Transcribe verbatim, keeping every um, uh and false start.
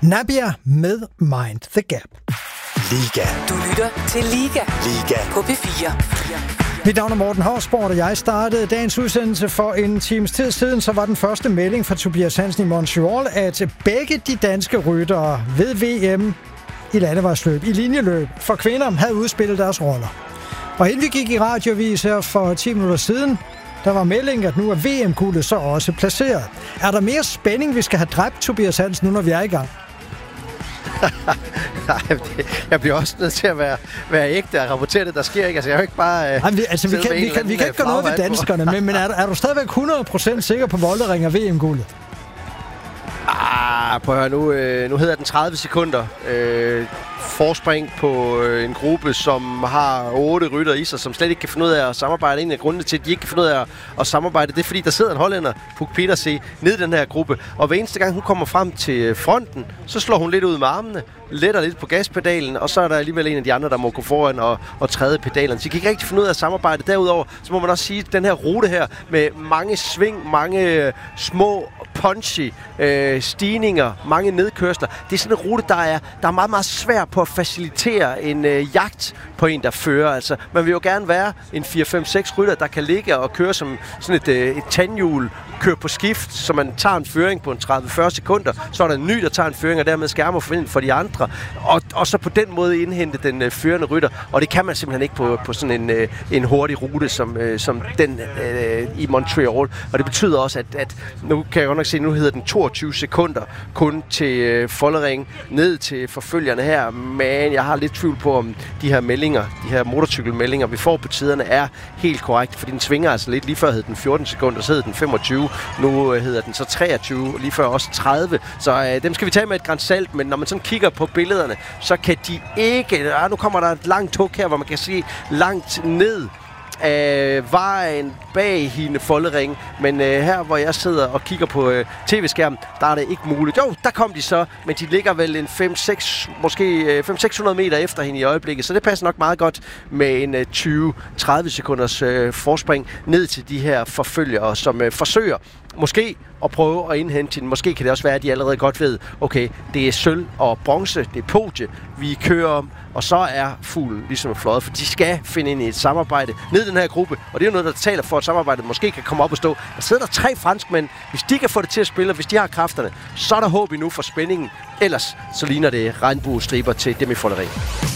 Nabbia med Mind the Gap. Liga. Du lytter til Liga. Liga. På P fire. Mit navn er Morten Hausborg, og jeg startede dagens udsendelse for en times tid siden. Så var den første melding fra Tobias Hansen i Montreal, at begge de danske ryttere ved V M i landevejsløb, i linjeløb for kvinder, havde udspillet deres roller. Og inden vi gik i radiovis her for ti minutter siden, der var meldingen, at nu er V M-guldet så også placeret. Er der mere spænding, vi skal have dræbt, Tobias Hansen, nu når vi er i gang? Nej, jeg bliver også nødt til at være, være ægte og rapportere det, der sker ikke. Altså, jeg er jo ikke bare... Øh, Ej, vi, altså, vi kan, vi kan, vi kan ikke gøre noget ved danskerne, men, men er, er du stadigvæk hundrede procent sikker på Voldering og V M-guldet? Ah, prøv at høre, nu, øh, nu hedder den tredive sekunder. Øh, forspring på øh, en gruppe, som har otte rytter i sig, som slet ikke kan finde ud af at samarbejde. En af grundene til, at de ikke kan finde ud af at, at samarbejde, det er fordi, der sidder en hollænder, Puk Pieterse, nede i den her gruppe. Og hver eneste gang, hun kommer frem til fronten, så slår hun lidt ud med armene, letter lidt på gaspedalen, og så er der alligevel en af de andre, der må gå foran og, og træde pedalen. Så de kan ikke rigtig finde ud af at samarbejde. Derudover, så må man også sige, at den her rute her, med mange sving, mange øh, små punchy øh, stigninger, mange nedkørsler, det er sådan en rute, der er, der er meget, meget svær på at facilitere en øh, jagt på en, der fører. Altså, man vil jo gerne være en fire fem seks rytter, der kan ligge og køre som sådan et, øh, et tandhjul, køre på skift, så man tager en føring på en tredive til fyrre sekunder, så er der en ny, der tager en føring, og dermed skærmer for, for de andre, og, og så på den måde indhente den øh, førende rytter, og det kan man simpelthen ikke på, på sådan en, øh, en hurtig rute, som, øh, som den øh, i Montreal, og det betyder også, at, at nu kan jeg godt nok se, nu hedder den toogtyve sekunder kun til øh, Vollering, ned til forfølgerne her, men jeg har lidt tvivl på, om de her meldinger, de her motorcykelmeldinger, vi får på tiderne, er helt korrekt, fordi den svinger altså lidt. Lige før hed den fjorten sekunder, så hed den femogtyve, nu øh, hedder den så treogtyve, lige før også tredive, så øh, dem skal vi tage med et gran salt, men når man sådan kigger på billederne, så kan de ikke, ah, nu kommer der et langt tog her, hvor man kan se langt ned af vejen bag hende Vollering, men øh, her hvor jeg sidder og kigger på øh, tv-skærmen, der er det ikke muligt. Jo, der kom de så, men de ligger vel en fem seks, måske øh, fem til seks hundrede meter efter hende i øjeblikket, så det passer nok meget godt med en øh, tyve til tredive sekunders øh, forspring ned til de her forfølgere, som øh, forsøger måske at prøve at indhente hende. Måske kan det også være, at de allerede godt ved, okay, det er sølv og bronze, det er podie, vi kører om, og så er fuglen ligesom fløjet, for de skal finde ind i et samarbejde ned i den her gruppe, og det er jo noget, der taler for, at samarbejdet måske kan komme op og stå. Der sidder der tre franskmænd. Hvis de kan få det til at spille, og hvis de har kræfterne, så er der håb endnu for spændingen. Ellers så ligner det regnbuestriber til Demi Vollering.